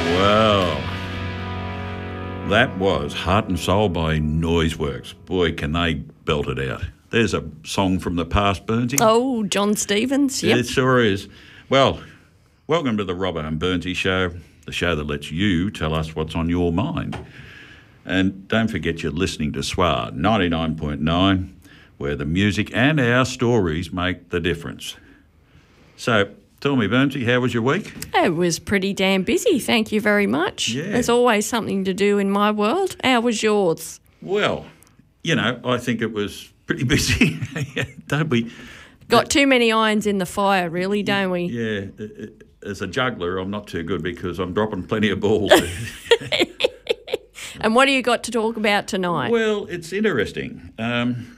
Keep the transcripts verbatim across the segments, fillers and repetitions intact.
Well, that was Heart and Soul by Noiseworks. Boy, can they belt it out. There's a song from the past, Burnsy. Oh, John Stevens, yep. It sure is. Well, welcome to the Robbo and Burnsy Show, the show that lets you tell us what's on your mind. And don't forget you're listening to S W A ninety-nine point nine, where the music and our stories make the difference. So, tell me, Burnsy, how was your week? It was pretty damn busy, thank you very much. Yeah. There's always something to do in my world. How was yours? Well, you know, I think it was pretty busy, don't we? Got too many irons in the fire, really, don't we? Yeah, as a juggler, I'm not too good because I'm dropping plenty of balls. And what do you got to talk about tonight? Well, it's interesting. Um,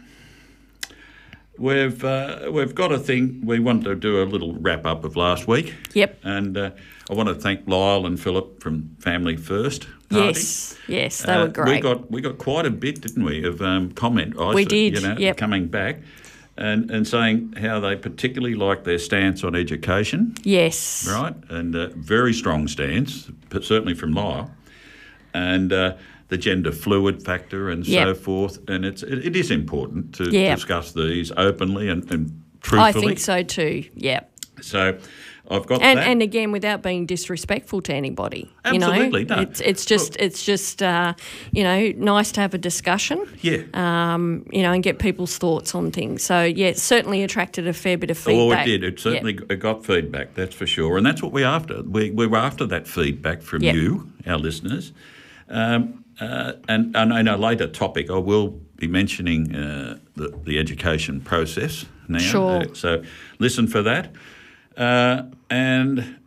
we've uh, we've got a thing. We want to do a little wrap up of last week. Yep. And uh, I want to thank Lyle and Philip from Family First Party. Yes, yes, they Uh, were great. We got we got quite a bit, didn't we, of um, comment? I We said, did, You know, yep. coming back. And, and saying how they particularly like their stance on education, Yes. right? And uh, very strong stance, but certainly from Lyle, and uh, the gender fluid factor and Yep. so forth. And it's it, it is important to Yep. discuss these openly and, and I truthfully. think so too, yep. So I've got And that. and again, without being disrespectful to anybody, Absolutely, you know, no. it's it's just Look. it's just uh, you know nice to have a discussion, yeah. um, you know, and get people's thoughts on things. So yeah, it certainly attracted a fair bit of Oh, feedback. it did. It certainly Yep. g got feedback, that's for sure. And that's what we're after. We, we're after that feedback from Yep. you, our listeners. Um, uh, and, and in a later topic, I will be mentioning uh, the, the education process now. Sure. Uh, so listen for that. Uh, and,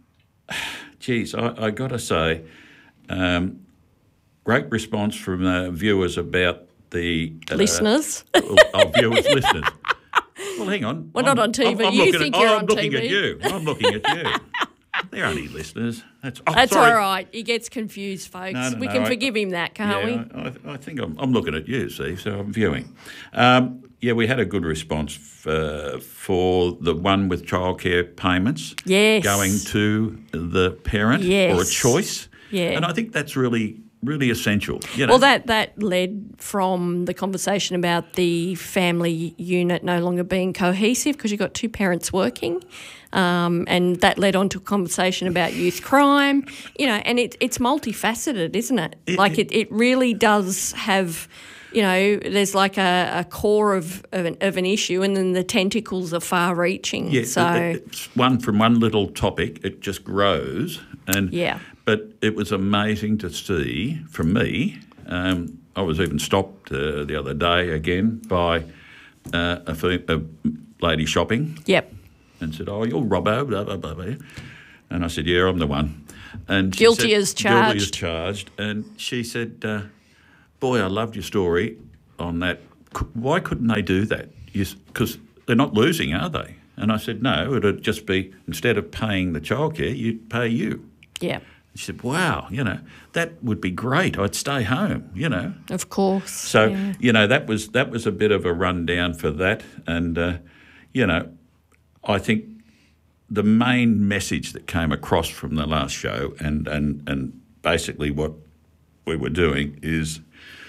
geez, I, I got to say, um, great response from uh, viewers about the... Uh, Listeners. Oh, viewers, listeners. Well, hang on. We're not on T V. You looking think at, you're I'm on looking T V. at you. I'm looking at you. They're only listeners. That's, oh, That's sorry. all right. He gets confused, folks. No, no, we no, can I- forgive him that, can't we? Yeah, I, I think I'm, I'm looking at you, see, so I'm viewing. Um, yeah, we had a good response f- uh, for the one with childcare payments Yes. going to the parent or a Yes. choice. Yeah. And I think that's really, really essential. You know? Well, that, that led from the conversation about the family unit no longer being cohesive because you've got two parents working. Um, and that led on to a conversation about youth crime, you know, and it, it's multifaceted, isn't it? It- like it, it really does have, you know, there's like a, a core of, of, an, of an issue and then the tentacles are far-reaching. Yeah, so, it- it's one from one little topic, it just grows. And Yeah. But it was amazing to see, from me, um, I was even stopped uh, the other day again by uh, a, fe- a lady shopping yep. and said, oh, you're Robbo, blah, blah, blah, blah. And I said, yeah, I'm the one. And she Guilty said, as Guilty as charged. charged. And she said, uh, boy, I loved your story on that. C- Why couldn't they do that? Because they're not losing, are they? And I said, no, it'd just be, instead of paying the childcare, you'd pay you. Yeah, She said, wow, you know, that would be great. I'd stay home, you know. of course. So, yeah. you know, that was that was a bit of a rundown for that. And, uh, you know, I think the main message that came across from the last show and, and, and basically what we were doing is,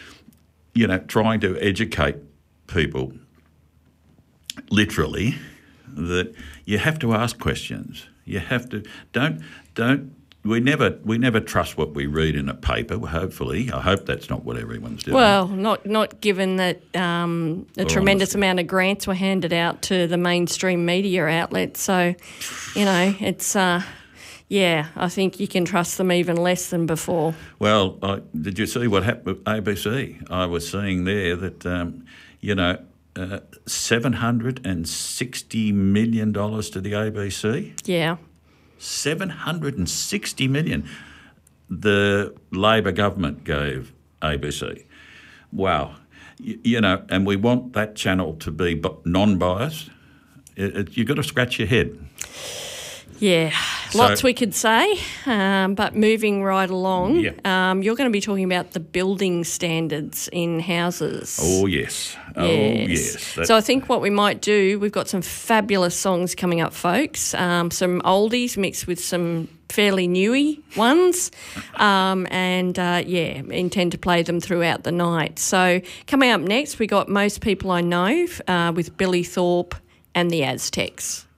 you know, trying to educate people literally that you have to ask questions. You have to, don't, don't, we never we never trust what we read in a paper, hopefully. I hope that's not what everyone's doing. Well, not not given that um, a Oh, tremendous honestly. amount of grants were handed out to the mainstream media outlets. So, you know, it's, uh, yeah, I think you can trust them even less than before. Well, I, did you see what happened with A B C? I was seeing there that, um, you know, uh, seven hundred sixty million dollars to the A B C. Yeah. seven hundred sixty million dollars the Labor government gave A B C. Wow. You, you know, and we want that channel to be bu- non-biased. It, it, you've got to scratch your head. Yeah. Lots So- we could say, um, but moving right along, Yeah. um, you're going to be talking about the building standards in houses. Oh, yes. Oh, yes. That- So I think what we might do, we've got some fabulous songs coming up, folks. Um, some oldies mixed with some fairly newy ones, um, and uh, yeah, intend to play them throughout the night. So coming up next, we got Most People I Know uh, with Billy Thorpe and the Aztecs.